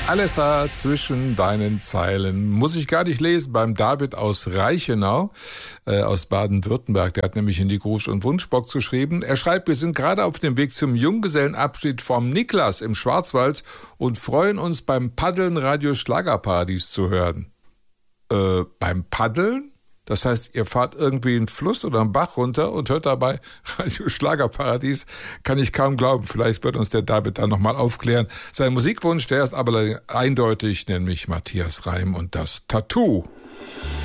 Alessa zwischen deinen Zeilen. Muss ich gar nicht lesen beim David aus Reichenau, aus Baden-Württemberg. Der hat nämlich in die Grusch- und Wunschbox geschrieben. Er schreibt, wir sind gerade auf dem Weg zum Junggesellenabschied vom Niklas im Schwarzwald und freuen uns beim Paddeln Radio Schlagerparadies zu hören. Beim Paddeln? Das heißt, ihr fahrt irgendwie einen Fluss oder einen Bach runter und hört dabei Radio Schlagerparadies. Kann ich kaum glauben. Vielleicht wird uns der David dann nochmal aufklären. Sein Musikwunsch, der ist aber eindeutig, nämlich Matthias Reim und das Tattoo.